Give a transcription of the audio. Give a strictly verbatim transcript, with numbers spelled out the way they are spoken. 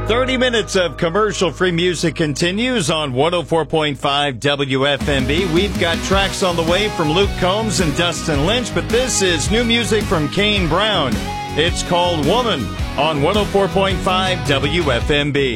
thirty minutes of commercial-free music continues on one oh four point five W F M B. We've got tracks on the way from Luke Combs and Dustin Lynch, but this is new music from Kane Brown. It's called Woman on one oh four point five W F M B.